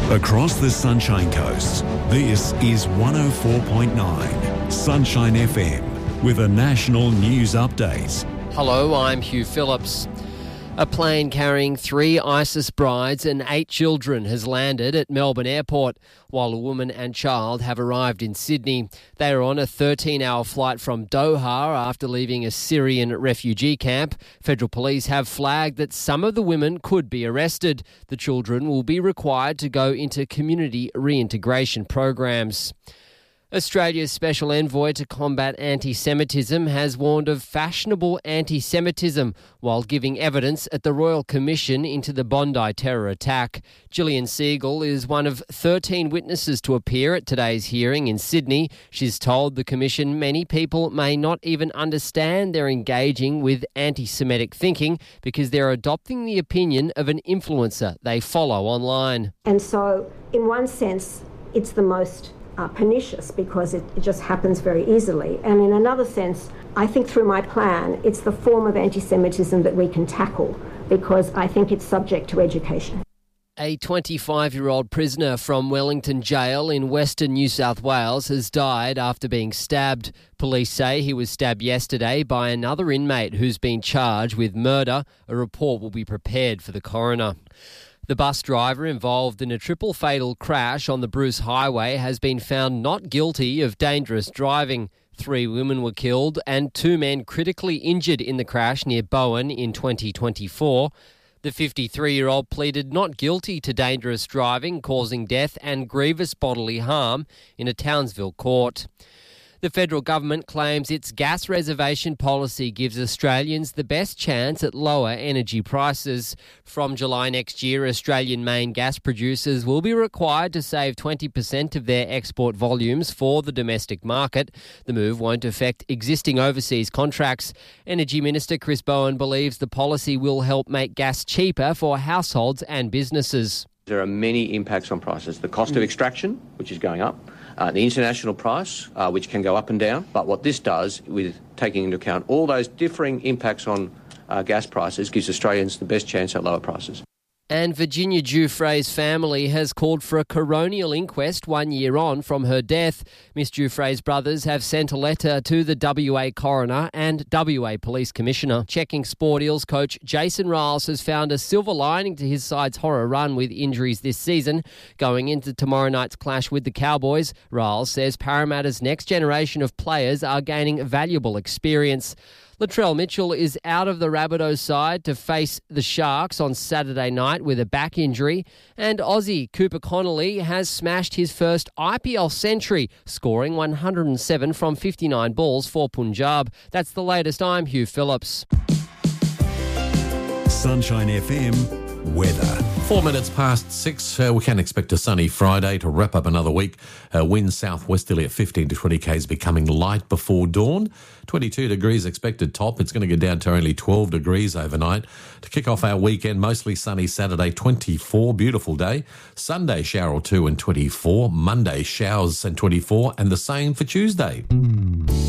Across the Sunshine Coast, this is 104.9 Sunshine FM with a national news update. Hello, I'm Hugh Phillips. A plane carrying 3 ISIS brides and 8 children has landed at Melbourne Airport, while a woman and child have arrived in Sydney. They are on a 13-hour flight from Doha after leaving a Syrian refugee camp. Federal police have flagged that some of the women could be arrested. The children will be required to go into community reintegration programs. Australia's special envoy to combat anti-Semitism has warned of fashionable anti-Semitism while giving evidence at the Royal Commission into the Bondi terror attack. Gillian Siegel is one of 13 witnesses to appear at today's hearing in Sydney. She's told the Commission many people may not even understand they're engaging with anti-Semitic thinking because they're adopting the opinion of an influencer they follow online. And so, in one sense, it's the most pernicious because it just happens very easily. And in another sense, I think through my plan, it's the form of anti-Semitism that we can tackle because I think it's subject to education. A 25-year-old prisoner from Wellington Jail in Western New South Wales has died after being stabbed. Police say he was stabbed yesterday by another inmate who's been charged with murder. A report will be prepared for the coroner. The bus driver involved in a triple fatal crash on the Bruce Highway has been found not guilty of dangerous driving. 3 women were killed and 2 men critically injured in the crash near Bowen in 2024. The 53-year-old pleaded not guilty to dangerous driving, causing death and grievous bodily harm in a Townsville court. The federal government claims its gas reservation policy gives Australians the best chance at lower energy prices. From July next year, Australian main gas producers will be required to save 20% of their export volumes for the domestic market. The move won't affect existing overseas contracts. Energy Minister Chris Bowen believes the policy will help make gas cheaper for households and businesses. There are many impacts on prices. The cost of extraction, which is going up, the international price, which can go up and down. But what this does, with taking into account all those differing impacts on gas prices, gives Australians the best chance at lower prices. And Virginia Giuffre's family has called for a coronial inquest 1 year on from her death. Miss Giuffre's brothers have sent a letter to the WA coroner and WA Police Commissioner. Checking Sport Eels coach Jason Riles has found a silver lining to his side's horror run with injuries this season. Going into tomorrow night's clash with the Cowboys, Riles says Parramatta's next generation of players are gaining valuable experience. Latrell Mitchell is out of the Rabbitohs side to face the Sharks on Saturday night with a back injury. And Aussie Cooper Connolly has smashed his first IPL century, scoring 107 from 59 balls for Punjab. That's the latest. I'm Hugh Phillips. Sunshine FM weather. 4 minutes past 6. We can expect a sunny Friday to wrap up another week. Wind southwesterly at 15 to 20 k's, becoming light before dawn. 22 degrees expected top. It's going to get down to only 12 degrees overnight. To kick off our weekend, mostly sunny Saturday, 24. Beautiful day. Sunday, shower or 2 and 24. Monday, showers and 24. And the same for Tuesday.